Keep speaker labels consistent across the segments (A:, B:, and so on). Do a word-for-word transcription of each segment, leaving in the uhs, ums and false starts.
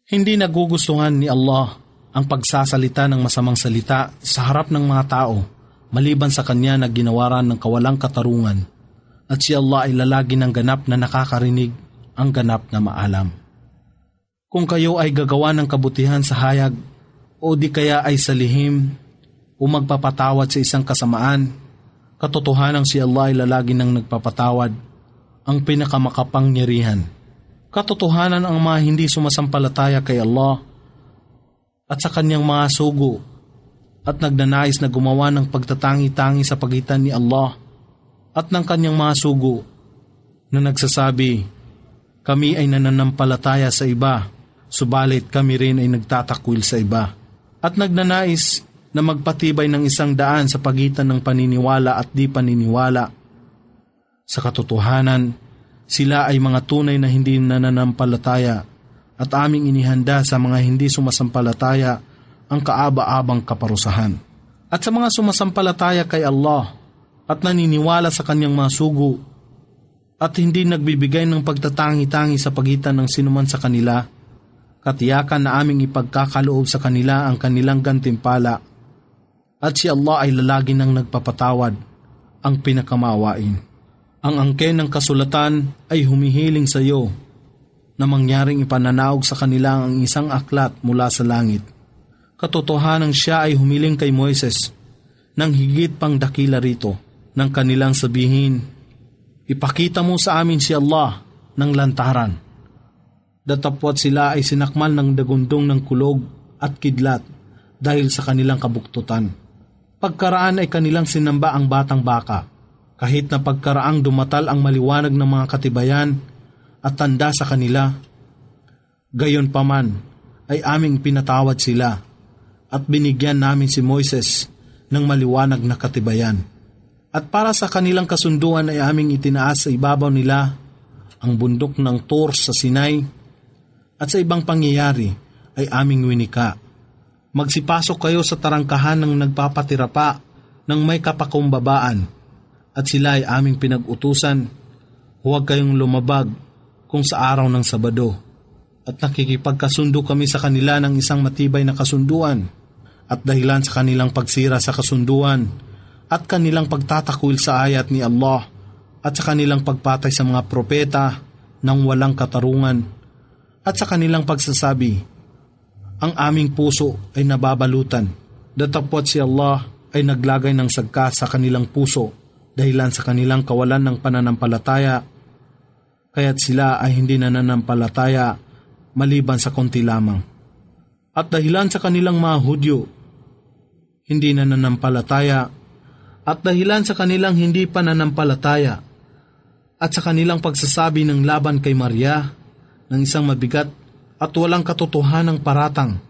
A: Hindi nagugustuhan ni Allah ang pagsasalita ng masamang salita sa harap ng mga tao, maliban sa kanya na ginawaran ng kawalang katarungan, at si Allah ay lalagi ng ganap na nakakarinig, ang ganap na maalam. Kung kayo ay gagawa ng kabutihan sa hayag, o di kaya ay sa lihim, o magpapatawad sa isang kasamaan, katotohanan si Allah ay lalagi ng nagpapatawad, ang pinakamakapangyarihan. Katotohanan ang mga hindi sumasampalataya kay Allah at sa kanyang mga sugo at nagnanais na gumawa ng pagtatangi-tangi sa pagitan ni Allah at ng kanyang mga sugo na nagsasabi, kami ay nananampalataya sa iba, subalit kami rin ay nagtatakwil sa iba, at nagnanais na magpatibay ng isang daan sa pagitan ng paniniwala at di paniniwala. Sa katotohanan, sila ay mga tunay na hindi nananampalataya at aming inihanda sa mga hindi sumasampalataya ang kaaba-abang kaparusahan. At sa mga sumasampalataya kay Allah at naniniwala sa kanyang mga sugo at hindi nagbibigay ng pagtatangi-tangi sa pagitan ng sinuman sa kanila, katiyakan na aming ipagkakaloob sa kanila ang kanilang gantimpala, at si Allah ay lalagi ng nagpapatawad, ang pinakamawain. Ang angken ng kasulatan ay humihiling sa iyo na mangyaring ipananaog sa kanila ang isang aklat mula sa langit. Katotohanan siya ay humiling kay Moises ng higit pang dakila rito, ng kanilang sabihin, ipakita mo sa amin si Allah ng lantaran. Datapwat sila ay sinakmal ng dagundong ng kulog at kidlat dahil sa kanilang kabuktutan. Pagkaraan ay kanilang sinamba ang batang baka, kahit na pagkaraang dumatal ang maliwanag ng mga katibayan at tanda sa kanila. Gayon paman ay aming pinatawad sila at binigyan namin si Moises ng maliwanag na katibayan. At para sa kanilang kasunduan ay aming itinaas sa ibabaw nila ang bundok ng Tur sa Sinai, at sa ibang pangyayari ay aming winika. Magsipasok kayo sa tarangkahan ng nagpapatirapa ng may kapakumbabaan, at sila ay aming pinag-utusan, huwag kayong lumabag kung sa araw ng Sabado. At nakikipagkasundo kami sa kanila ng isang matibay na kasunduan, at dahilan sa kanilang pagsira sa kasunduan, at kanilang pagtatakwil sa ayat ni Allah, at sa kanilang pagpatay sa mga propeta ng walang katarungan, at sa kanilang pagsasabi, ang aming puso ay nababalutan. Datapwat si Allah ay naglagay ng sagka sa kanilang puso, dahilan sa kanilang kawalan ng pananampalataya, kaya't sila ay hindi nananampalataya maliban sa konti lamang. At dahilan sa kanilang mga Hudyo, hindi nananampalataya, at dahilan sa kanilang hindi pananampalataya, at sa kanilang pagsasabi ng laban kay Maria, ng isang mabigat at walang katotohanang paratang,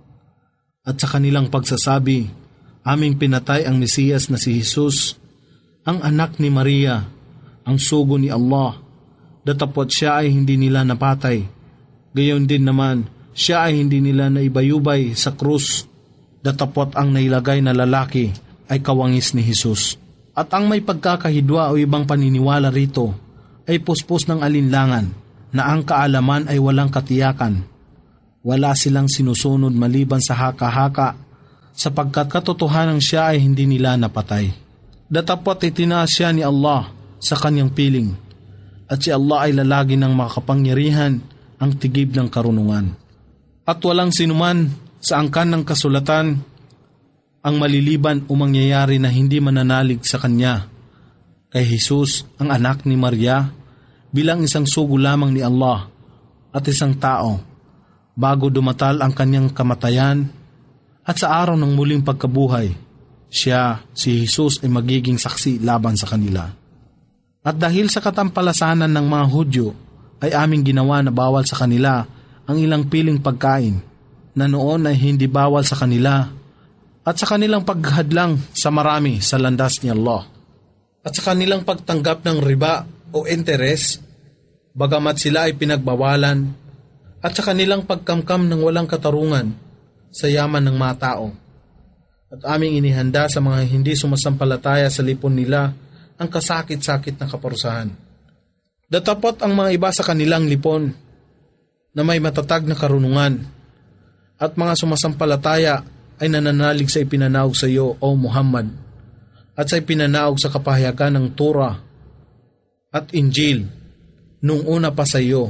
A: at sa kanilang pagsasabi, aming pinatay ang Mesiyas na si Jesus, ang anak ni Maria, ang sugo ni Allah, datapwat siya ay hindi nila napatay. Gayon din naman, siya ay hindi nila naibayubay sa krus, datapwat ang nailagay na lalaki ay kawangis ni Jesus. At ang may pagkakahidwa o ibang paniniwala rito ay puspos ng alinlangan, na ang kaalaman ay walang katiyakan. Wala silang sinusunod maliban sa haka-haka, sapagkat katotohanan siya ay hindi nila napatay. Datapwat itinaas siya ni Allah sa kanyang piling, at si Allah ay lalagi ng makapangyarihan, ang tigib ng karunungan. At walang sinuman sa angkan ng kasulatan ang maliliban o mangyayari na hindi mananalig sa kanya, kay Jesus, ang anak ni Maria, bilang isang sugo lamang ni Allah at isang tao, bago dumatal ang kanyang kamatayan, at sa araw ng muling pagkabuhay, siya, si Jesus, ay magiging saksi laban sa kanila. At dahil sa katampalasanan ng mga Hudyo, ay aming ginawa na bawal sa kanila ang ilang piling pagkain, na noon ay hindi bawal sa kanila, at sa kanilang paghadlang sa marami sa landas ni Allah, at sa kanilang pagtanggap ng riba o interes, bagamat sila ay pinagbawalan, at sa kanilang pagkamkam ng walang katarungan sa yaman ng mga tao. At aming inihanda sa mga hindi sumasampalataya sa lipon nila ang kasakit-sakit na kaparusahan. Datapot ang mga iba sa kanilang lipon na may matatag na karunungan, at mga sumasampalataya ay nananalig sa ipinanaog sa iyo, O Muhammad, at sa ipinanaog sa kapahayagan ng Torah at Injil nung una pa sa iyo.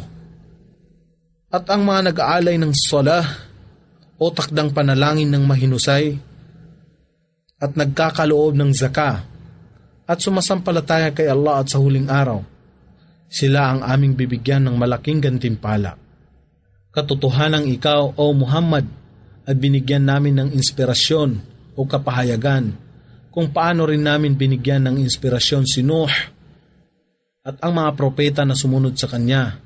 A: At ang mga nag-aalay ng salah o takdang panalangin ng mahinusay at nagkakaloob ng zaka at sumasampalataya kay Allah at sa huling araw, sila ang aming bibigyan ng malaking gantimpala. Katotohanang ikaw, O Muhammad, at binigyan namin ng inspirasyon o kapahayagan kung paano rin namin binigyan ng inspirasyon si Nuh at ang mga propeta na sumunod sa kanya.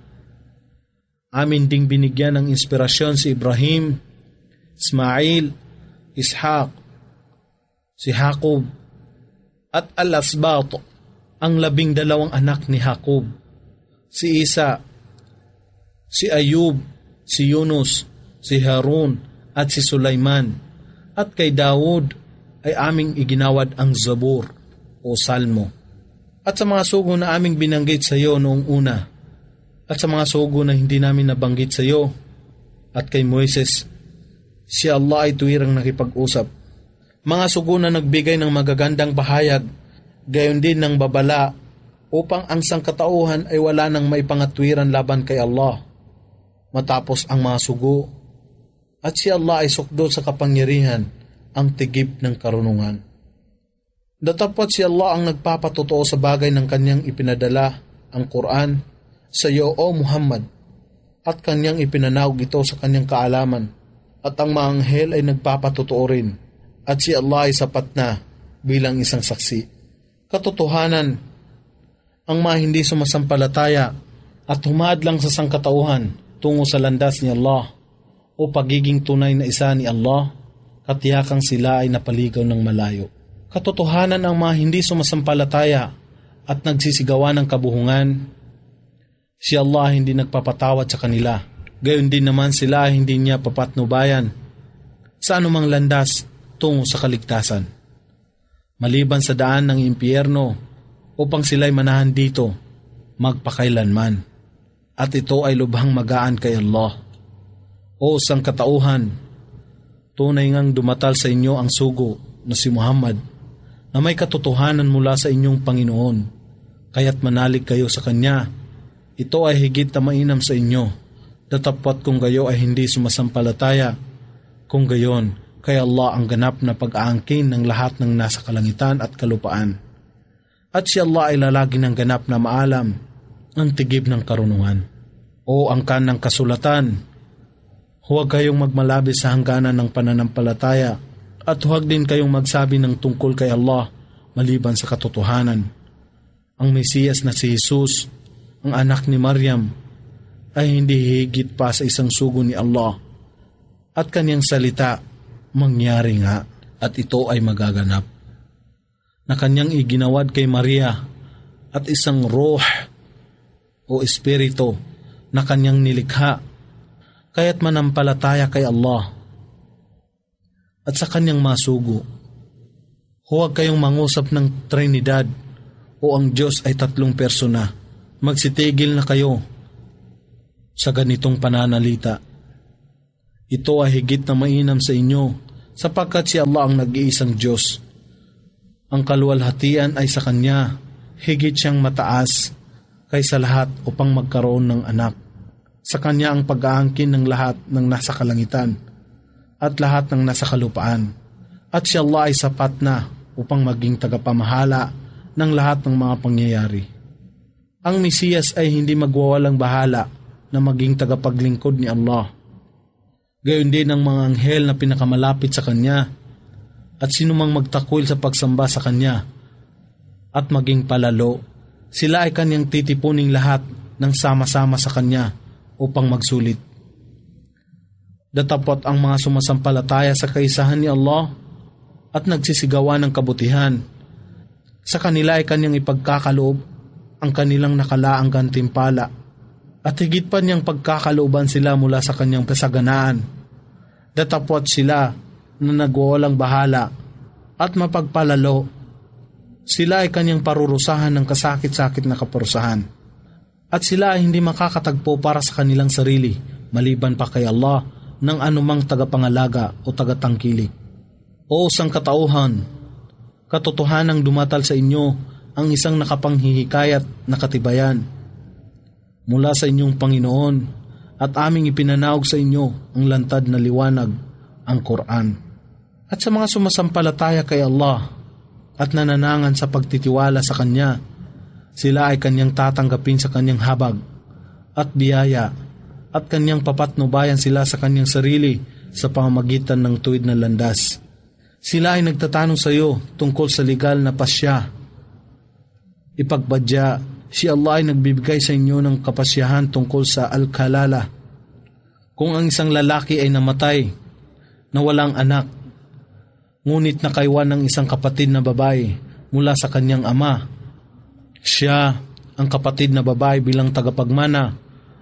A: Amin ding binigyan ng inspirasyon si Ibrahim, Ismail, Ishaq, si Jacob, at Al-Asbat, ang labing dalawang anak ni Jacob, si Isa, si Ayub, si Yunus, si Harun, at si Sulaiman, at kay Dawud ay aming iginawad ang Zabur o Salmo. At sa mga sugo na aming binanggit sa iyo noong una, at sa mga sugo na hindi namin nabanggit sa iyo, at kay Moises, si Allah ay tuwirang nakipag-usap. Mga sugo na nagbigay ng magagandang bahayag, gayon din ng babala, upang ang sangkatauhan ay wala nang may pangatwiran laban kay Allah, matapos ang mga sugo, at si Allah ay sukdo sa kapangyarihan, ang tigib ng karunungan. Datapwat si Allah ang nagpapatotoo sa bagay ng kanyang ipinadala, ang Quran, sa iyo, O Muhammad, at kanyang ipinanawag ito sa kanyang kaalaman, at ang mga anghel ay nagpapatotoo rin, at si Allah ay sapat na bilang isang saksi. Katotohanan, ang mga hindi sumasampalataya at humadlang sa sangkatauhan tungo sa landas ni Allah o pagiging tunay na isa ni Allah, katiyakang sila ay napaligaw ng malayo. Katotohanan, ang mga hindi sumasampalataya at nagsisigawan ng kabuhungan, si Allah hindi nagpapatawad sa kanila. Gayon din naman sila hindi niya papatnubayan sa anumang landas tungo sa kaligtasan, maliban sa daan ng impyerno, upang sila'y manahan dito magpakailanman. At ito ay lubhang magaan kay Allah. O sangkatauhan, tunay ngang dumatal sa inyo ang sugo na si Muhammad, na may katotohanan mula sa inyong Panginoon, kaya't manalig kayo sa Kanya. Ito ay higit na mainam sa inyo, datapwat kung kayo ay hindi sumasampalataya. Kung gayon, kay Allah ang ganap na pag-aangkin ng lahat ng nasa kalangitan at kalupaan. At si Allah ay lalagi ng ganap na maalam, ang tigib ng karunungan. O angkan ng kasulatan, huwag kayong magmalabis sa hangganan ng pananampalataya, at huwag din kayong magsabi ng tungkol kay Allah maliban sa katotohanan. Ang Mesiyas na si Jesus, ang anak ni Maryam, ay hindi higit pa sa isang sugo ni Allah, at kanyang salita mangyari nga, at ito ay magaganap, na kanyang iginawad kay Maria, at isang roh o espiritu na kanyang nilikha, kaya't manampalataya kay Allah at sa kanyang masugo. Huwag kayong mangusap ng Trinidad o ang Diyos ay tatlong persona. Magsitigil na kayo sa ganitong pananalita. Ito ay higit na mainam sa inyo, sapagkat si Allah ang nag-iisang Diyos. Ang kaluwalhatian ay sa Kanya, higit siyang mataas kaysa lahat upang magkaroon ng anak. Sa Kanya ang pag-aangkin ng lahat ng nasa kalangitan at lahat ng nasa kalupaan. At si Allah ay sapat na upang maging tagapamahala ng lahat ng mga pangyayari. Ang Mesiyas ay hindi magwawalang bahala na maging tagapaglingkod ni Allah. Gayon din ang mga anghel na pinakamalapit sa Kanya, at sinumang magtakwil sa pagsamba sa Kanya at maging palalo, sila ay Kanyang titipuning lahat ng sama-sama sa Kanya upang magsulit. Datapot ang mga sumasampalataya sa kaisahan ni Allah at nagsisigawan ng kabutihan, sa kanila ay Kanyang ipagkakaloob ang kanilang nakalaang gantimpala, at higit pa niyang pagkakalooban sila mula sa Kanyang kasaganaan. Datapot sila na nagwawalang bahala at mapagpalalo, sila ay Kanyang parurusahan ng kasakit-sakit na kaparusahan, at sila ay hindi makakatagpo para sa kanilang sarili, maliban pa kay Allah ng anumang tagapangalaga o tagatangkilik. O sangkatauhan, katotohanang dumatal sa inyo ang isang nakapanghihikayat na katibayan mula sa inyong Panginoon at aming ipinanaog sa inyo ang lantad na liwanag, ang Quran. At sa mga sumasampalataya kay Allah at nananangan sa pagtitiwala sa Kanya, sila ay Kanyang tatanggapin sa Kanyang habag at biyaya at Kanyang papatnubayan sila sa Kanyang sarili sa pamamagitan ng tuwid na landas. Sila ay nagtatanong sa iyo tungkol sa legal na pasya. Ipagbadya, si Allah ay nagbibigay sa inyo ng kapasyahan tungkol sa al-kalala. Kung ang isang lalaki ay namatay na walang anak, ngunit nakaiwan ng isang kapatid na babae mula sa kanyang ama, siya, ang kapatid na babae bilang tagapagmana,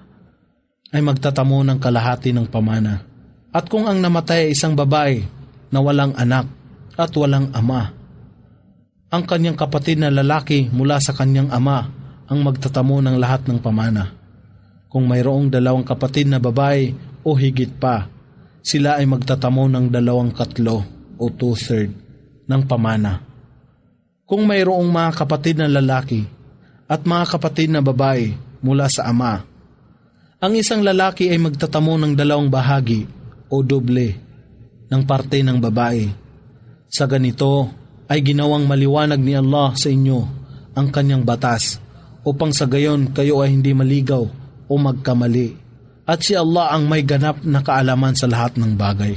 A: ay magtatamo ng kalahati ng pamana. At kung ang namatay ay isang babae na walang anak at walang ama, ang kanyang kapatid na lalaki mula sa kanyang ama ang magtatamo ng lahat ng pamana. Kung mayroong dalawang kapatid na babae o higit pa, sila ay magtatamo ng dalawang katlo o two-third ng pamana. Kung mayroong mga kapatid na lalaki at mga kapatid na babae mula sa ama, ang isang lalaki ay magtatamo ng dalawang bahagi o doble ng parte ng babae. Sa ganito ay ginawang maliwanag ni Allah sa inyo ang kanyang batas upang sa gayon kayo ay hindi maligaw o magkamali. At si Allah ang may ganap na kaalaman sa lahat ng bagay.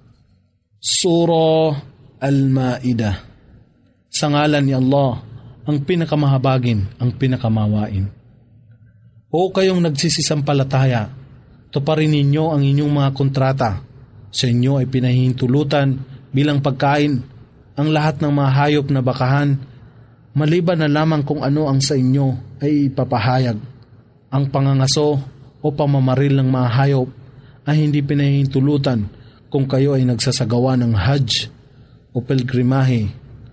A: Surah Al-Ma'idah. Sa ngalan ni Allah, ang pinakamahabagin, ang pinakamawain. O kayong nagsisisampalataya, tuparin ninyo ang inyong mga kontrata. Sa inyo ay pinahihintulutan bilang pagkain ang lahat ng mga hayop na bakahan, maliban na lamang kung ano ang sa inyo ay ipapahayag. Ang pangangaso o pamamaril ng mga hayop ay hindi pinahihintulutan kung kayo ay nagsasagawa ng hajj o pilgrimahe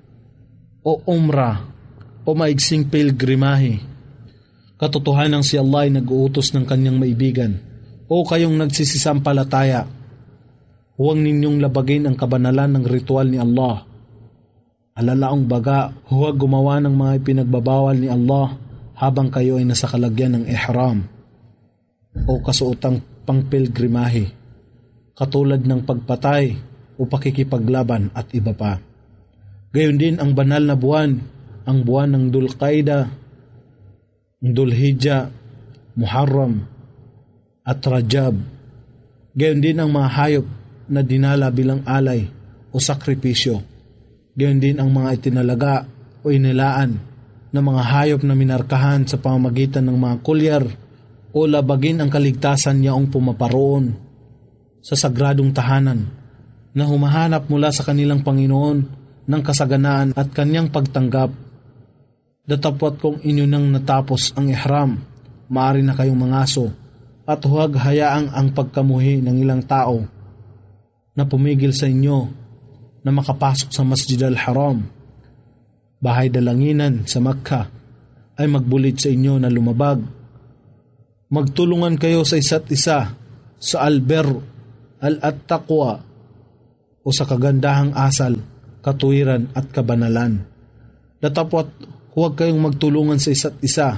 A: o umrah o maigsing pilgrimahe. Katotohanan si Allah ay nag-uutos ng kanyang maibigan. O kayong nagsisisampalataya, huwag ninyong labagin ang kabanalan ng ritual ni Allah. Alalaong baga, huwag gumawa ng mga ipinagbabawal ni Allah habang kayo ay nasa kalagyan ng ihram o kasuotang pangpilgrimahe, katulad ng pagpatay o pakikipaglaban at iba pa. Gayon din ang banal na buwan, ang buwan ng Dhul-Qaida, Dhul-Hijjah, Muharram at Rajab. Gayon din ang mga hayop na dinala bilang alay o sakripisyo. Gayon din ang mga itinalaga o inilaan na mga hayop na minarkahan sa pamamagitan ng mga kulyar o labagin ang kaligtasan niyaong pumaparoon sa sagradong tahanan na humahanap mula sa kanilang Panginoon ng kasaganaan at kanyang pagtanggap. Datapwat kung inyo nang natapos ang ihram, maaari na kayong mangaso at huwag hayaang ang pagkamuhi ng ilang tao na pumigil sa inyo na makapasok sa Masjid al-Haram, bahay dalanginan sa Makkah, ay magbulit sa inyo na lumabag. Magtulungan kayo sa isa't isa sa al-bir, al-at-taqwa o sa kagandahang asal, katuwiran at kabanalan. Datapwat huwag kayong magtulungan sa isa't isa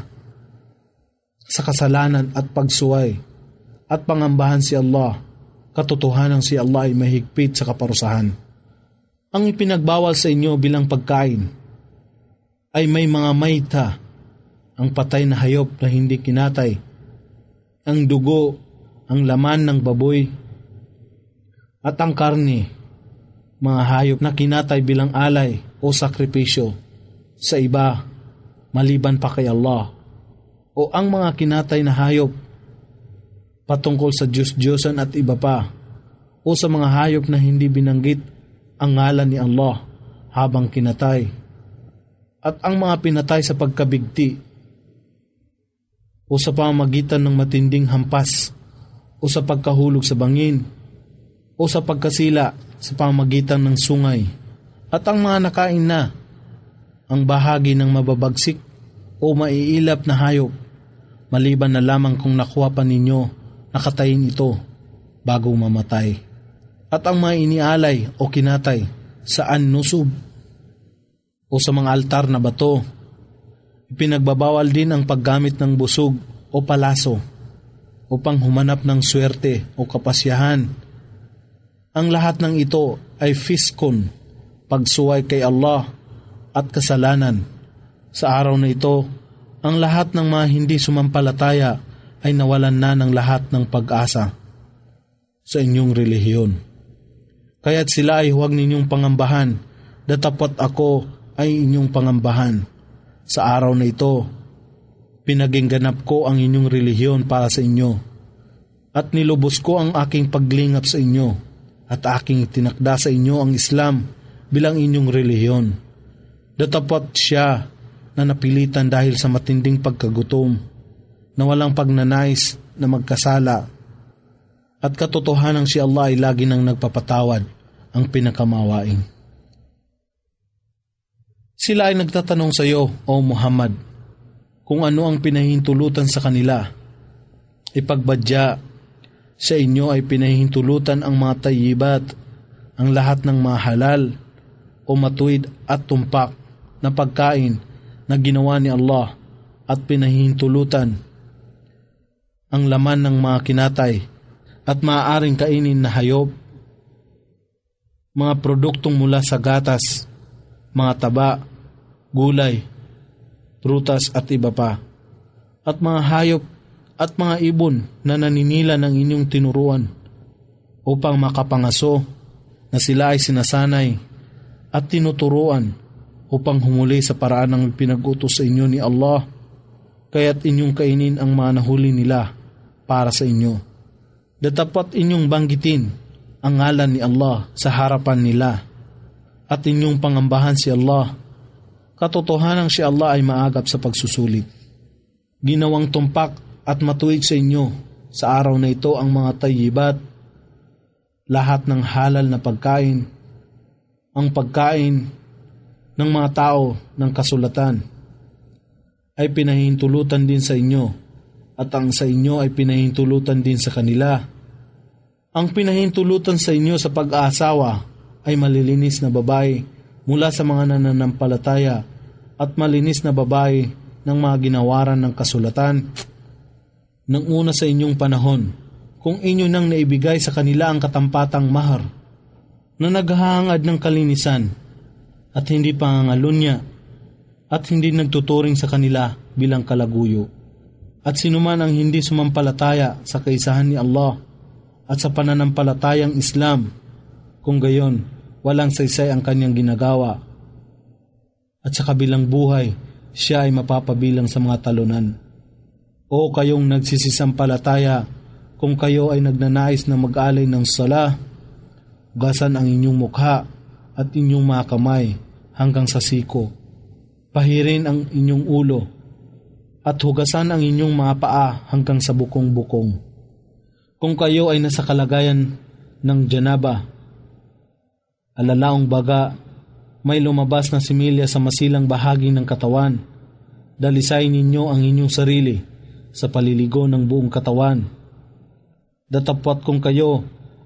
A: sa kasalanan at pagsuway at pangambahan si Allah. Katotohanan si Allah ay mahigpit sa kaparusahan. Ang ipinagbawal sa inyo bilang pagkain ay may mga mayta, ang patay na hayop na hindi kinatay, ang dugo, ang laman ng baboy, at ang karne, mga hayop na kinatay bilang alay o sakripisyo sa iba, maliban pa kay Allah, o ang mga kinatay na hayop patungkol sa Diyos-Diyosan at iba pa, o sa mga hayop na hindi binanggit ang ngalan ni Allah habang kinatay, at ang mga pinatay sa pagkabigti, o sa pamamagitan ng matinding hampas, o sa pagkahulog sa bangin, o sa pagkasila sa pamamagitan ng sungay, at ang mga nakain na, ang bahagi ng mababagsik o maiilap na hayop, maliban na lamang kung nakuha pa ninyo nakatayin ito bago mamatay. At ang mga inialay o kinatay saan nusub o sa mga altar na bato. Ipinagbabawal din ang paggamit ng busog o palaso upang humanap ng swerte o kapasyahan. Ang lahat ng ito ay fiskon, pagsuway kay Allah at kasalanan. Sa araw na ito, ang lahat ng mga hindi sumampalataya ay nawalan na ng lahat ng pag-asa sa inyong relihiyon. Kaya't sila ay huwag ninyong pangambahan, datapat ako ay inyong pangambahan. Sa araw na ito, pinagingganap ko ang inyong relihiyon para sa inyo, at nilubos ko ang aking paglingap sa inyo, at aking tinakda sa inyo ang Islam bilang inyong relihiyon. Datapat siya na napilitan dahil sa matinding pagkagutom, na walang pagnanais na magkasala, at katotohanan si Allah ay lagi nang nagpapatawad, ang pinakamawain. Sila ay nagtatanong sa iyo, O Muhammad, kung ano ang pinahintulutan sa kanila. Ipagbadya, sa inyo ay pinahintulutan ang mga tayyibat, ang lahat ng mga halal o matuwid at tumpak na pagkain na ginawa ni Allah, at pinahintulutan ang laman ng mga kinatay at maaaring kainin na hayop, mga produktong mula sa gatas, mga taba, gulay, prutas at iba pa, at mga hayop at mga ibon na naninila ng inyong tinuruan upang makapangaso, na sila ay sinasanay at tinuturuan upang humuli sa paraan ng pinag-utos sa inyo ni Allah, kaya't inyong kainin ang mga nahuli nila para sa inyo. Datapat inyong banggitin ang ngalan ni Allah sa harapan nila, at inyong pangambahan si Allah. Katotohanan si Allah ay maagap sa pagsusulit. Ginawang tumpak at matuwid sa inyo sa araw na ito ang mga tayyibat, lahat ng halal na pagkain, ang pagkain ng mga tao ng kasulatan ay pinahintulutan din sa inyo, at ang sa inyo ay pinahintulutan din sa kanila. Ang pinahintulutan sa inyo sa pag-aasawa ay malilinis na babae mula sa mga nananampalataya, at malinis na babae ng mga ginawaran ng kasulatan ng una sa inyong panahon, kung inyo nang naibigay sa kanila ang katampatang mahar na naghahangad ng kalinisan at hindi pangangalunya at hindi nagtuturing sa kanila bilang kalaguyo. At sinuman ang hindi sumampalataya sa kaisahan ni Allah at sa pananampalatayang Islam, kung gayon, walang saysay ang kanyang ginagawa, at sa kabilang buhay, siya ay mapapabilang sa mga talunan. O kayong nagsisisampalataya, kung kayo ay nagnanais na mag-alay ng sala, hugasan ang inyong mukha at inyong mga kamay hanggang sa siko. Pahirin ang inyong ulo at hugasan ang inyong mga paa hanggang sa bukong-bukong. Kung kayo ay nasa kalagayan ng janaba, alalaong baga, may lumabas na similya sa masilang bahagi ng katawan, dalisayin ninyo ang inyong sarili sa paliligo ng buong katawan. Datapwat kung kayo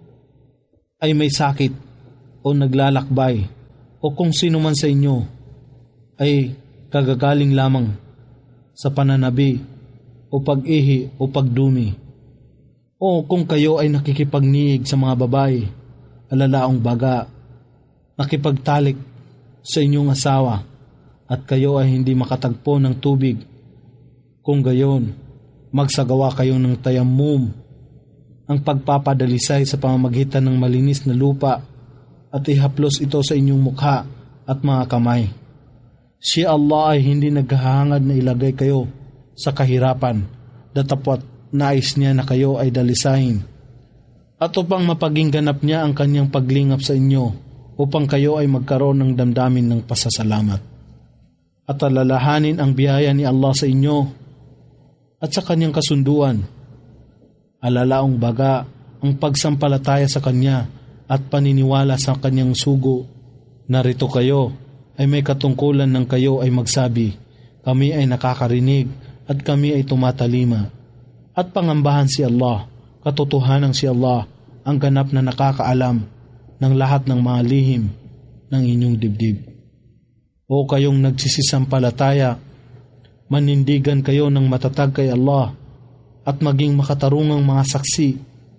A: ay may sakit o naglalakbay, o kung sino man sa inyo ay kagagaling lamang sa pananabi o pag-ihi o pagdumi, o kung kayo ay nakikipagniig sa mga babae, alalaong baga, nakipagtalik sa inyong asawa, at kayo ay hindi makatagpo ng tubig, kung gayon, magsagawa kayo ng tayammum, ang pagpapadalisay sa pamamagitan ng malinis na lupa, at ihaplos ito sa inyong mukha at mga kamay. Si Allah ay hindi naghahangad na ilagay kayo sa kahirapan, datapwat nais niya na kayo ay dalisayin, at upang mapaging ganap niya ang kanyang paglingap sa inyo, upang kayo ay magkaroon ng damdamin ng pasasalamat, at alalahanin ang biyaya ni Allah sa inyo at sa kanyang kasunduan. Alalaong baga ang pagsampalataya sa kanya at paniniwala sa kanyang sugo. Narito kayo ay may katungkulan ng kayo ay magsabi, kami ay nakakarinig at kami ay tumatalima, at pangambahan si Allah Katotohanan si Allah ang ganap na nakakaalam ng lahat ng mga lihim ng inyong dibdib. O kayong nagsisisampalataya, manindigan kayo ng matatag kay Allah at maging makatarungang mga saksi.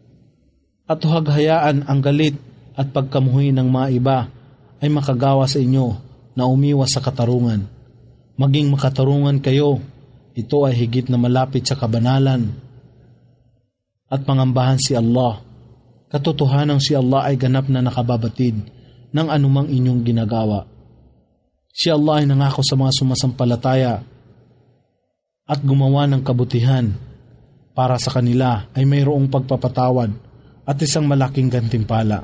A: At huwag-hayaan ang galit at pagkamuhi ng mga iba ay makagawa sa inyo na umiwas sa katarungan. Maging makatarungan kayo, ito ay higit na malapit sa kabanalan. At pangambahan si Allah. Katotohanan si Allah ay ganap na nakababatid ng anumang inyong ginagawa. Si Allah ay nangako sa mga sumasampalataya at gumawa ng kabutihan. Para sa kanila ay mayroong pagpapatawad at isang malaking gantimpala.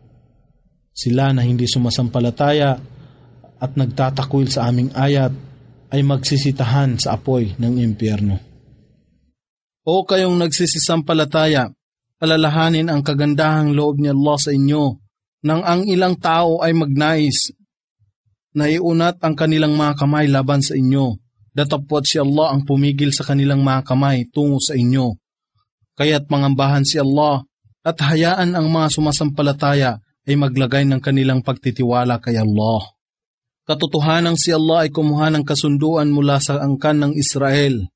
A: Sila na hindi sumasampalataya at nagtatakwil sa aming ayat ay magsisitahan sa apoy ng impyerno. O kayong nagsisisampalataya, alalahanin ang kagandahang loob ni Allah sa inyo nang ang ilang tao ay magnais na iunat ang kanilang mga kamay laban sa inyo, datapwat si Allah ang pumigil sa kanilang mga kamay tungo sa inyo. Kaya't mangambahan si Allah at hayaan ang mga sumasampalataya ay maglagay ng kanilang pagtitiwala kay Allah. Katotohanan si Allah ay kumuha ng kasunduan mula sa angkan ng Israel.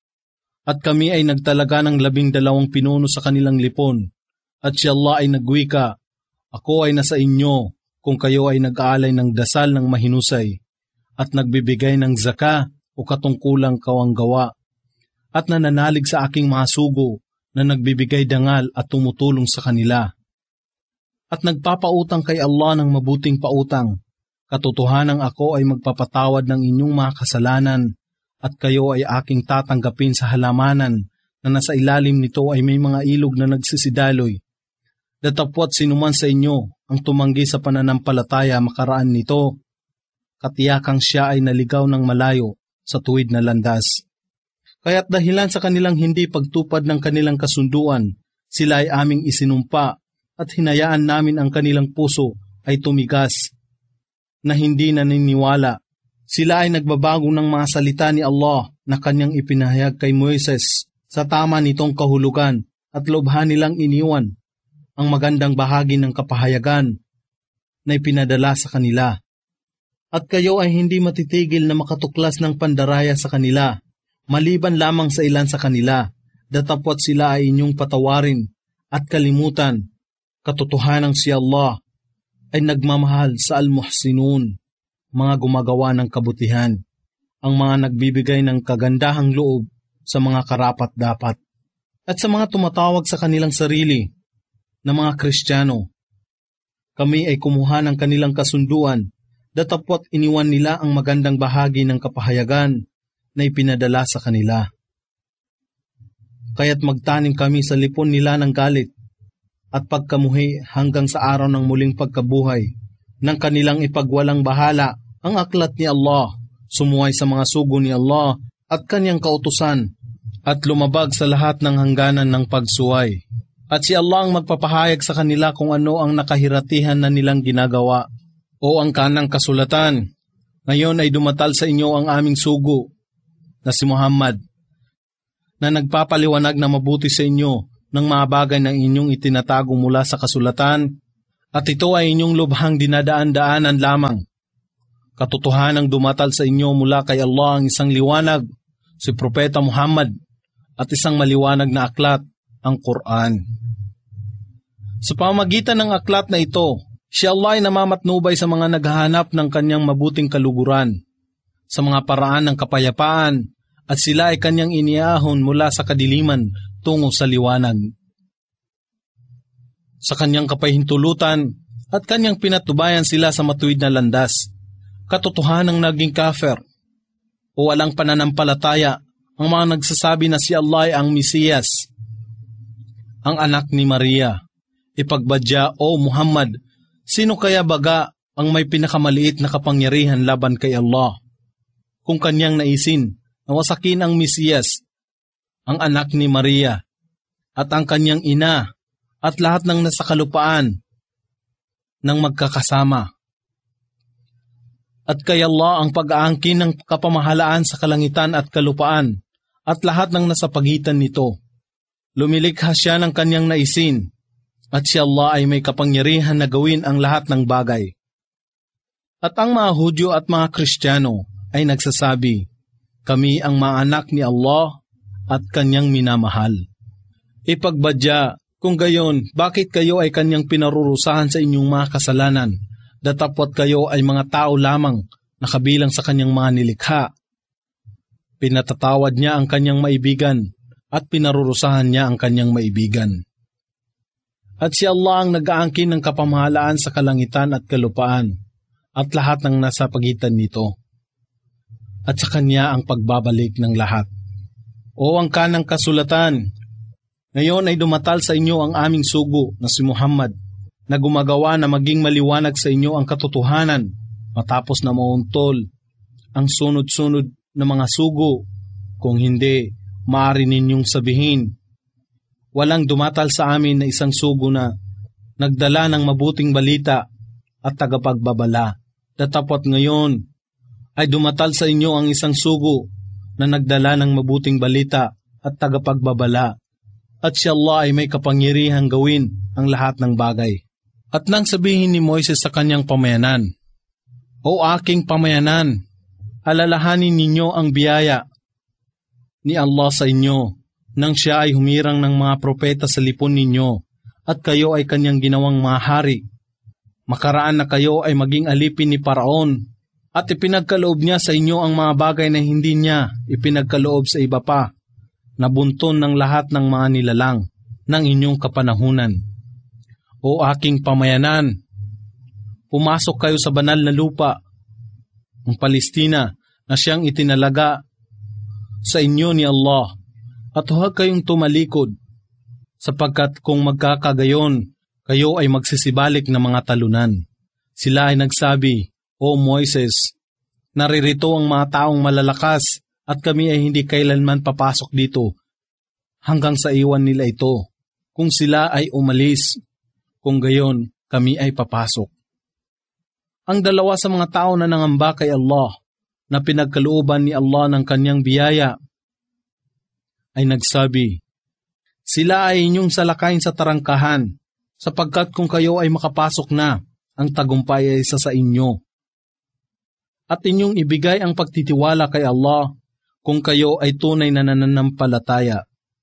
A: At kami ay nagtalaga ng labing dalawang pinuno sa kanilang lipon. At si Allah ay nagwika, ako ay nasa inyo kung kayo ay nag-aalay ng dasal ng mahinusay at nagbibigay ng zaka o katungkulang kawanggawa at nananalig sa aking mga sugo na nagbibigay dangal at tumutulong sa kanila. At nagpapautang kay Allah ng mabuting pautang. Katotohanan ako ay magpapatawad ng inyong mga kasalanan at kayo ay aking tatanggapin sa halamanan na nasa ilalim nito ay may mga ilog na nagsisidaloy. Datapwat sinuman sa inyo ang tumanggi sa pananampalataya makaraan nito, katiyakang siya ay naligaw ng malayo sa tuwid na landas. Kaya't dahilan sa kanilang hindi pagtupad ng kanilang kasunduan, sila ay aming isinumpa at hinayaan namin ang kanilang puso ay tumigas na hindi naniniwala. Sila ay nagbabago ng mga salita ni Allah na kanyang ipinahayag kay Moises sa tama nitong kahulugan at lobhan nilang iniwan ang magandang bahagi ng kapahayagan na ipinadala sa kanila. At kayo ay hindi matitigil na makatuklas ng pandaraya sa kanila, maliban lamang sa ilan sa kanila, datapwat sila ay inyong patawarin at kalimutan. Katotohanan si Allah ay nagmamahal sa al-muhsinun, mga gumagawa ng kabutihan, ang mga nagbibigay ng kagandahang loob sa mga karapat-dapat, at sa mga tumatawag sa kanilang sarili na mga Kristiyano. Kami ay kumuha ng kanilang kasunduan, datapwat iniwan nila ang magandang bahagi ng kapahayagan na ipinadala sa kanila. Kaya't magtanim kami sa lipon nila ng galit at pagkamuhi hanggang sa araw ng muling pagkabuhay, ng kanilang ipagwalang bahala ang aklat ni Allah, sumuway sa mga sugo ni Allah at kanyang kautusan, at lumabag sa lahat ng hangganan ng pagsuway. At si Allah ang magpapahayag sa kanila kung ano ang nakahiratihan na nilang ginagawa. O ang kanang kasulatan, ngayon ay dumatal sa inyo ang aming sugo, na si Muhammad, na nagpapaliwanag na mabuti sa inyo ng mga bagay na inyong itinatago mula sa kasulatan, at ito ay inyong lubhang dinadaan-daanan lamang. Katotohanang dumatal sa inyo mula kay Allah ang isang liwanag, si Propeta Muhammad, at isang maliwanag na aklat, ang Quran. Sa pamamagitan ng aklat na ito, si Allah ay namamatnubay sa mga naghahanap ng kanyang mabuting kaluguran, sa mga paraan ng kapayapaan, at sila ay kanyang iniahon mula sa kadiliman tungo sa liwanag. Sa kanyang kapahintulutan at kanyang pinatubayan sila sa matuwid na landas. Katotohanang naging kafir o walang pananampalataya ang mga nagsasabi na si Allah ay ang Mesiyas, ang anak ni Maria. Ipagbadya, O Muhammad, sino kaya baga ang may pinakamaliit na kapangyarihan laban kay Allah? Kung kanyang naisin na wasakin ang Mesiyas, ang anak ni Maria, at ang kanyang ina, at lahat ng nasa kalupaan ng magkakasama. At kay Allah ang pag-aangkin ng kapamahalaan sa kalangitan at kalupaan, at lahat ng nasa pagitan nito. Lumilikha siya ng kanyang naisin, at si Allah ay may kapangyarihan na gawin ang lahat ng bagay. At ang mga Hudyo at mga Kristiyano ay nagsasabi, kami ang mga anak ni Allah at kanyang minamahal. Ipagbadya, kung gayon, bakit kayo ay kanyang pinarurusahan sa inyong mga kasalanan, datapwat kayo ay mga tao lamang na kabilang sa kanyang mga nilikha? Pinatatawad niya ang kanyang maibigan at pinarurusahan niya ang kanyang maibigan. At si Allah ang nag-aangkin ng kapamahalaan sa kalangitan at kalupaan at lahat ng nasa pagitan nito. At sa kanya ang pagbabalik ng lahat. O ang kanang kasulatan, ngayon ay dumatal sa inyo ang aming sugo na si Muhammad na gumagawa na maging maliwanag sa inyo ang katotohanan matapos na mauntol ang sunod-sunod na mga sugo. Kung hindi, maaari ninyong sabihin, walang dumatal sa amin na isang sugo na nagdala ng mabuting balita at tagapagbabala. Datapwat ngayon ay dumatal sa inyo ang isang sugo na nagdala ng mabuting balita at tagapagbabala. At si Allah ay may kapangyarihang gawin ang lahat ng bagay. At nang sabihin ni Moises sa kanyang pamayanan, O aking pamayanan, alalahanin ninyo ang biyaya ni Allah sa inyo nang siya ay humirang ng mga propeta sa lipon ninyo at kayo ay kanyang ginawang mga hari. Makaraan na kayo ay maging alipin ni Paraon at ipinagkaloob niya sa inyo ang mga bagay na hindi niya ipinagkaloob sa iba pa, nabunton ng lahat ng mga nilalang ng inyong kapanahunan. O aking pamayanan, pumasok kayo sa banal na lupa, ang Palestina na siyang itinalaga sa inyo ni Allah, at huwag kayong tumalikod, sapagkat kung magkakagayon, kayo ay magsisibalik ng mga talunan. Sila ay nagsabi, O Moises, naririto ang mga taong malalakas at kami ay hindi kailanman papasok dito hanggang sa iwan nila ito. Kung sila ay umalis, kung gayon, kami ay papasok. Ang dalawa sa mga tao na nangamba kay Allah na pinagkalooban ni Allah ng kanyang biyaya ay nagsabi, sila ay inyong salakayin sa tarangkahan, sapagkat kung kayo ay makapasok na, ang tagumpay ay isa sa inyo. At inyong ibigay ang pagtitiwala kay Allah kung kayo ay tunay na nananampalataya.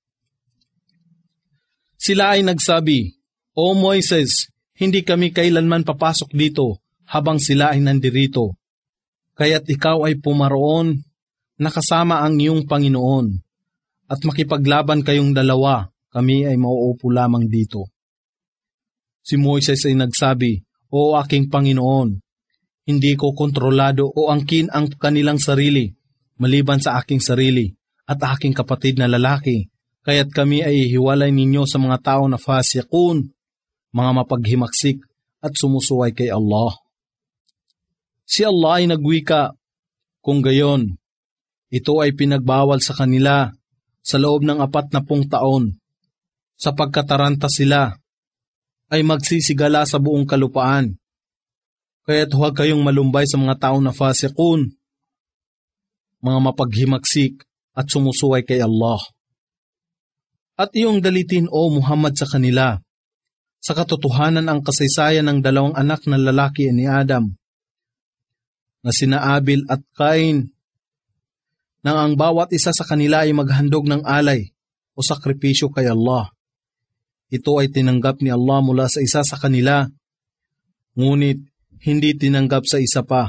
A: Sila ay nagsabi, O Moises, hindi kami kailanman papasok dito habang sila ay nandirito. Kaya't ikaw ay pumaroon na kasama ang iyong Panginoon at makipaglaban kayong dalawa, kami ay mauupo lamang dito. Si Moises ay nagsabi, O aking Panginoon, hindi ko kontrolado o angkin ang kanilang sarili, maliban sa aking sarili at aking kapatid na lalaki, kaya't kami ay hiwalay ninyo sa mga tao na fasiqun, mga mapaghimaksik at sumusuway kay Allah. Si Allah ay nagwika, kung gayon, ito ay pinagbawal sa kanila sa loob ng apat na pung taon, sapagkat taranta sila ay magsisigala sa buong kalupaan. Kaya't huwag kayong malumbay sa mga tao na fasiqun, mga mapaghimaksik at sumusuway kay Allah. At iyong dalitin, O Muhammad, sa kanila, sa katotohanan ang kasaysayan ng dalawang anak na lalaki ni Adam, na sina Abil at Cain, nang ang bawat isa sa kanila ay maghandog ng alay o sakripisyo kay Allah. Ito ay tinanggap ni Allah mula sa isa sa kanila, ngunit hindi tinanggap sa isa pa.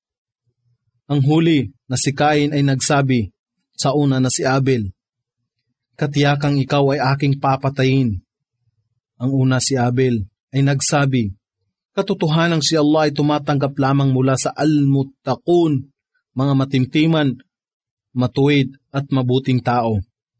A: Ang huli na si Cain ay nagsabi sa una na si Abel, Katiyakang ikaw ay aking papatayin. Ang una si Abel ay nagsabi, Katotohanang si Allah ay tumatanggap lamang mula sa al-muttaqun, mga matimtiman, matuwid at mabuting tao.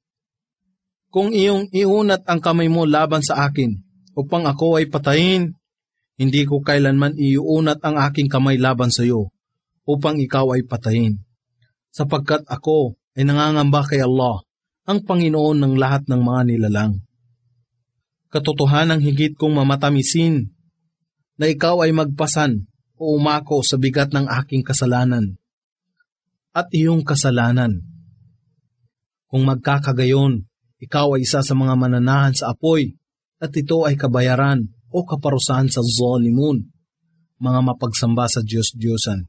A: Kung iyong iunat ang kamay mo laban sa akin, upang ako ay patayin, hindi ko kailanman iuunat ang aking kamay laban sa iyo, upang ikaw ay patayin. Sapagkat ako ay nangangamba kay Allah, ang Panginoon ng lahat ng mga nilalang. Katotohanang higit kong mamatamisin, na ikaw ay magpasan o umako sa bigat ng aking kasalanan at iyong kasalanan. Kung magkakagayon, ikaw ay isa sa mga mananahan sa apoy, at ito ay kabayaran o kaparusahan sa zalimun, mga mapagsamba sa Diyos-Diyosan.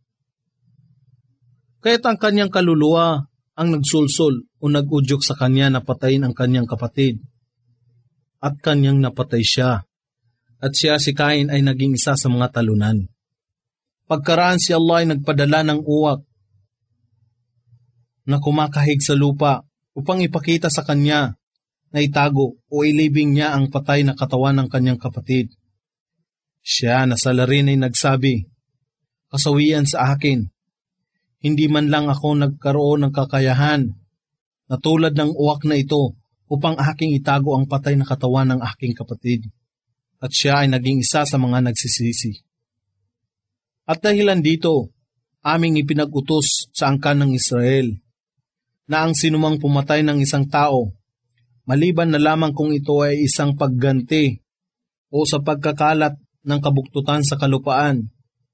A: Kaya't ang kanyang kaluluwa ang nagsulsol o nag-udyok sa kanya na patayin ang kanyang kapatid, at kanyang napatay siya, at siya si Cain ay naging isa sa mga talunan. Pagkaraan si Allah ay nagpadala ng uwak na kumakahig sa lupa upang ipakita sa kanya na itago o ilibing niya ang patay na katawan ng kanyang kapatid. Siya na sa larin ay nagsabi, "Kasawian sa akin, hindi man lang ako nagkaroon ng kakayahan na tulad ng uwak na ito upang aking itago ang patay na katawan ng aking kapatid." At siya ay naging isa sa mga nagsisisi. At dahilan dito, aming ipinag-utos sa angkan ng Israel na ang sinumang pumatay ng isang tao, maliban na lamang kung ito ay isang pagganti o sa pagkakalat ng kabuktutan sa kalupaan,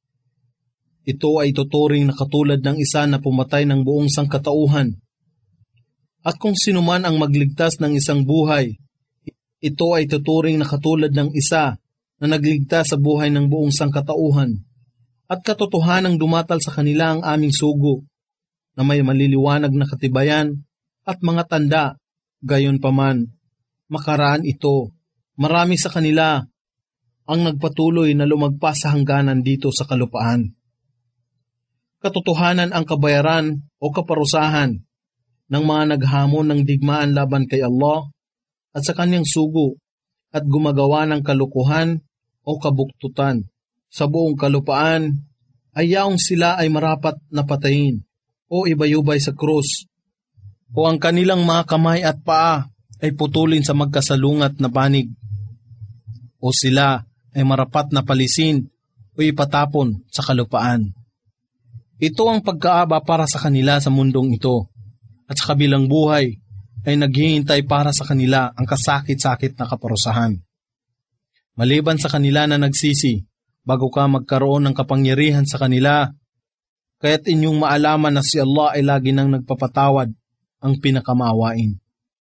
A: ito ay tuturing na katulad ng isa na pumatay ng buong sangkatauhan. At kung sinuman ang magligtas ng isang buhay, ito ay tuturing na katulad ng isa na nagligtas sa buhay ng buong sangkatauhan. At katotohanang dumatal sa kanila ang aming sugo, na may maliliwanag na katibayan at mga tanda. Gayon paman, makaraan ito, marami sa kanila ang nagpatuloy na lumagpas sa hangganan dito sa kalupaan. Katotohanan ang kabayaran o kaparusahan ng mga naghamon ng digmaan laban kay Allah at sa kanyang sugo at gumagawa ng kalukuhan o kabuktutan sa buong kalupaan, ay yaong sila ay marapat na patayin o ibayubay sa krus, o ang kanilang mga kamay at paa ay putulin sa magkasalungat na panig, o sila ay marapat na palisin o ipatapon sa kalupaan. Ito ang pagkaaba para sa kanila sa mundong ito, at sa kabilang buhay ay naghihintay para sa kanila ang kasakit-sakit na kaparusahan. Maliban sa kanila na nagsisi, bago ka magkaroon ng kapangyarihan sa kanila, kaya't inyong maalaman na si Allah ay lagi nang nagpapatawad, ang pinakamaawain.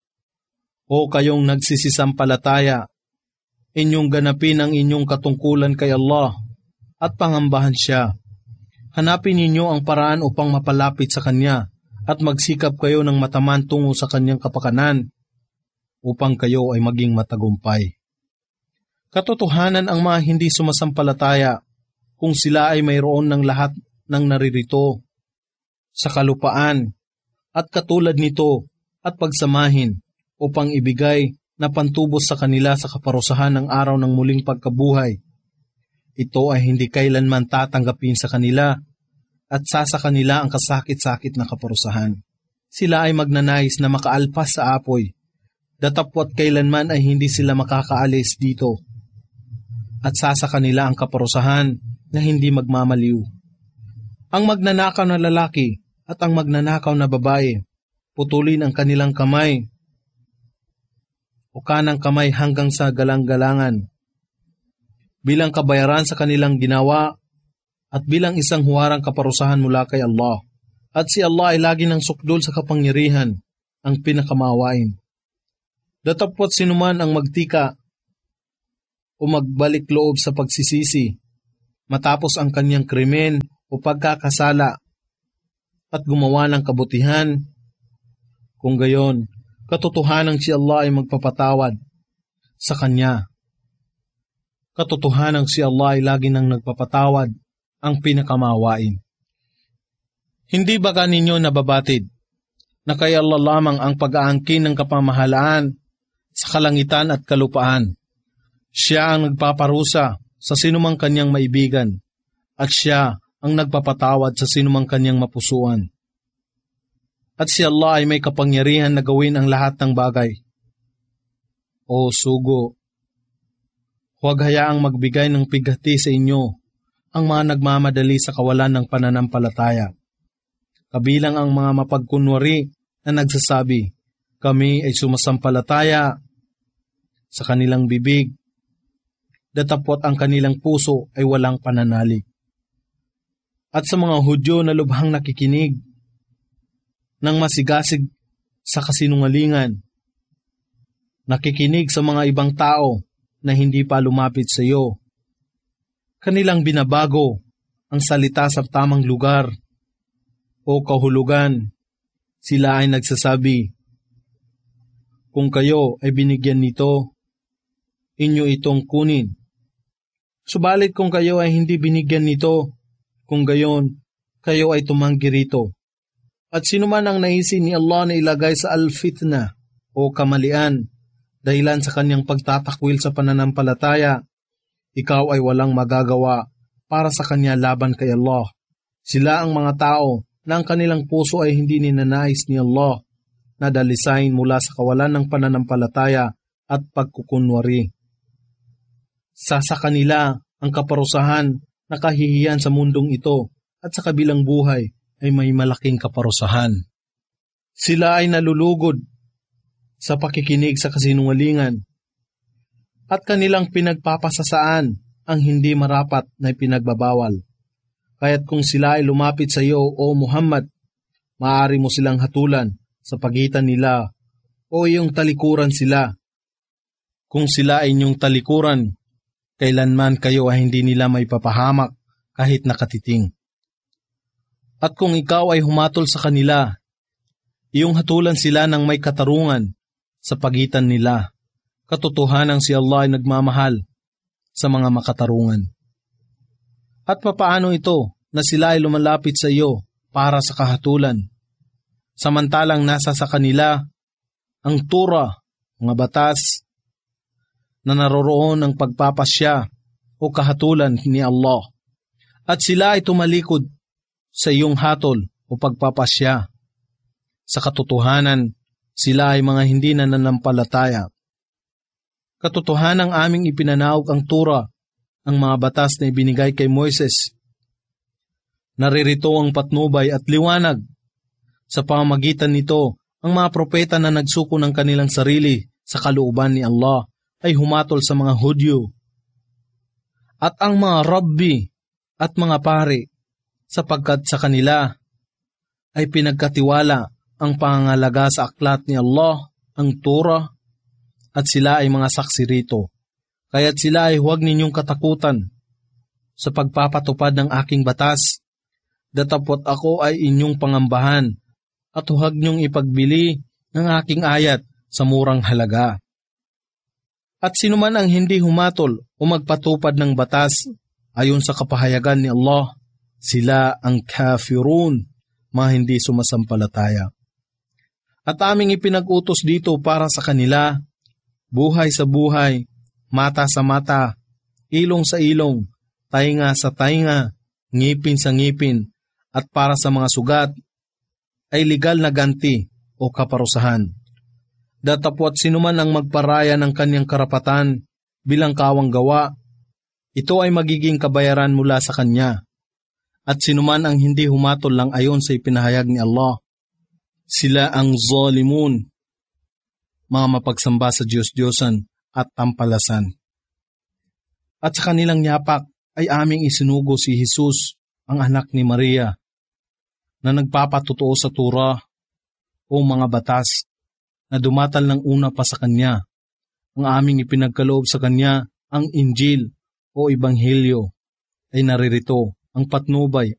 A: O kayong nagsisisampalataya, inyong ganapin ang inyong katungkulan kay Allah at pangambahan siya. Hanapin ninyo ang paraan upang mapalapit sa Kanya at magsikap kayo ng mataman tungo sa Kanyang kapakanan upang kayo ay maging matagumpay. Katotohanan ang mga hindi sumasampalataya kung sila ay mayroon ng lahat ng naririto sa kalupaan at katulad nito at pagsamahin upang ibigay na pantubos sa kanila sa kaparusahan ng araw ng muling pagkabuhay. Ito ay hindi kailanman tatanggapin sa kanila at sasa kanila ang kasakit-sakit na kaparusahan. Sila ay magnanais na makaalpas sa apoy, datapwat kailanman ay hindi sila makakaalis dito. At sasa kanila ang kaparusahan na hindi magmamaliw. Ang magnanakaw na lalaki at ang magnanakaw na babae, putulin ang kanilang kamay o kanang kamay hanggang sa galang-galangan, bilang kabayaran sa kanilang ginawa at bilang isang huwarang kaparusahan mula kay Allah. At si Allah ay lagi ng sukdol sa kapangyarihan, ang pinakamawain. Datapwat sinuman ang magtika o magbalik loob sa pagsisisi, matapos ang kanyang krimen o pagkakasala at gumawa ng kabutihan, kung gayon, katotohanang si Allah ay magpapatawad sa kanya. Katotohanang si Allah ay lagi nang nagpapatawad, ang pinakamawain. Hindi ba kaninyo nababatid na kay Allah lamang ang pag-aangkin ng kapamahalaan sa kalangitan at kalupaan? Siya ang nagpaparusa sa sinumang kanyang maibigan at siya ang nagpapatawad sa sinumang kanyang mapusuan. At si Allah ay may kapangyarihan na gawin ang lahat ng bagay. O sugo, huwag hayaang magbigay ng pighati sa inyo ang mga nagmamadali sa kawalan ng pananampalataya, kabilang ang mga mapagkunwari na nagsasabi, kami ay sumasampalataya sa kanilang bibig, datapwat ang kanilang puso ay walang pananalig. At sa mga Hudyo na lubhang nakikinig ng masigasig sa kasinungalingan, nakikinig sa mga ibang tao na hindi pa lumapit sa iyo. Kanilang binabago ang salita sa tamang lugar o kahulugan. Sila ay nagsasabi, kung kayo ay binigyan nito, inyo itong kunin. Subalit kung kayo ay hindi binigyan nito, kung gayon, kayo ay tumanggi rito. At sino man ang naisin ni Allah na ilagay sa al-fitna o kamalian, dahilan sa kanyang pagtatakwil sa pananampalataya, ikaw ay walang magagawa para sa kanya laban kay Allah. Sila ang mga tao na ang kanilang puso ay hindi ninanais ni Allah na dalisain mula sa kawalan ng pananampalataya at pagkukunwari. Sa sa kanila ang kaparusahan na kahihiyan sa mundong ito at sa kabilang buhay ay may malaking kaparusahan. Sila ay nalulugod sa pakikinig sa kasinungalingan at kanilang pinagpapasasaan ang hindi marapat na ipinagbabawal. Kaya't kung sila ay lumapit sa iyo, O Muhammad, maaari mo silang hatulan sa pagitan nila o iyong talikuran sila. Kung sila ay inyong talikuran, kailanman kayo ay hindi nila may papahamak kahit nakatiting. At kung ikaw ay humatol sa kanila, iyong hatulan sila ng may katarungan sa pagitan nila. Katotohanan si Allah ay nagmamahal sa mga makatarungan. At papaano ito na sila ay lumalapit sa iyo para sa kahatulan, samantalang nasa sa kanila ang tura, mga batas, na naroroon ang pagpapasya o kahatulan ni Allah, at sila ay tumalikod sa iyong hatol o pagpapasya. Sa katotohanan, sila ay mga hindi nananampalataya. Katotohanang aming ipinanaog ang tura, ang mga batas na ibinigay kay Moises. Naririto ang patnubay at liwanag. Sa pamamagitan nito, ang mga propeta na nagsuko ng kanilang sarili sa kalooban ni Allah ay humatol sa mga Hudyo. At ang mga rabbi at mga pari, sapagkat sa kanila ay pinagkatiwala ang pangangalaga sa aklat ni Allah, ang Torah, at sila ay mga saksi rito. Kaya't sila ay huwag ninyong katakutan sa pagpapatupad ng aking batas. Datapot ako ay inyong pangambahan at huwag niyong ipagbili ng aking ayat sa murang halaga. At sino man ang hindi humatol o magpatupad ng batas ayon sa kapahayagan ni Allah, sila ang kafirun, mga hindi sumasampalataya. At aming ipinag-utos dito para sa kanila, buhay sa buhay, mata sa mata, ilong sa ilong, tainga sa tainga, ngipin sa ngipin, at para sa mga sugat, ay legal na ganti o kaparusahan. Datapwat sinuman ang magparaya ng kanyang karapatan bilang kawang gawa, ito ay magiging kabayaran mula sa kanya. At sinuman ang hindi humatol lang ayon sa ipinahayag ni Allah, sila ang zalimun, mga mapagsamba sa Diyos-Diyosan at tampalasan. At sa kanilang yapak ay aming isinugo si Jesus, ang anak ni Maria, na nagpapatutuo sa Torah o mga batas na dumatal ng una pa sa kanya. Ang aming ipinagkaloob sa kanya, ang Injil o Ebanghelyo, ay naririto ang patnubay